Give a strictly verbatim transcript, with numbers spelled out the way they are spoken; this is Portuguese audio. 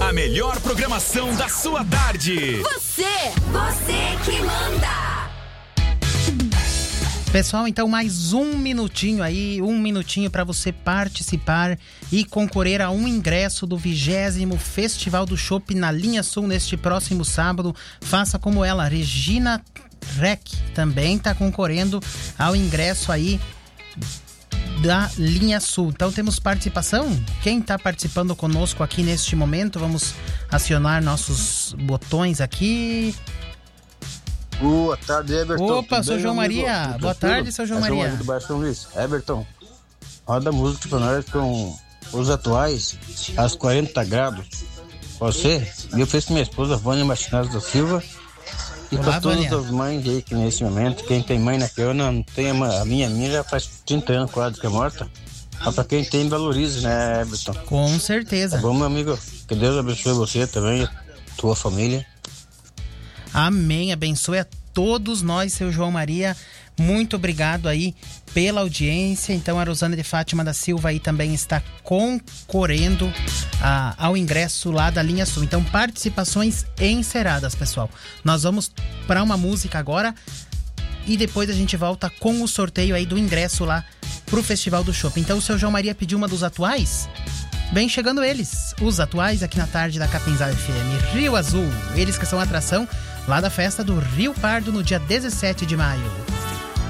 A melhor programação da sua tarde. Você, você que manda. Pessoal, então mais um minutinho aí, um minutinho para você participar e concorrer a um ingresso do vigésimo Festival do Chopp na Linha Sul neste próximo sábado. Faça como ela, Regina Reck também está concorrendo ao ingresso aí da Linha Sul. Então temos participação? Quem está participando conosco aqui neste momento? Vamos acionar nossos botões aqui. Boa tarde, Everton. Opa, sou João Maria. Boa tarde, seu João Maria. Do Baixo São Luís. Everton, roda a música pra nós com os atuais, às quarenta graus. Você, e eu fiz com minha esposa, Vânia Martinez da Silva. E para todas as mães aí que nesse momento, quem tem mãe na Piona, não tem a minha, minha já faz trinta anos quase que é morta. Mas para quem tem, valorize, né, Everton? Com certeza. Tá bom, meu amigo? Que Deus abençoe você também, a tua família. Amém, abençoe a todos nós, seu João Maria. Muito obrigado aí pela audiência. Então a Rosana de Fátima da Silva aí também está concorrendo a, ao ingresso lá da Linha Sul. Então participações encerradas, pessoal. Nós vamos para uma música agora e depois a gente volta com o sorteio aí do ingresso lá pro Festival do Chopp. Então o seu João Maria pediu uma dos atuais? Bem, chegando eles, os atuais aqui na tarde da Capinzal F M. Rio Azul, eles que são atração lá da festa do Rio Pardo no dia dezessete de maio.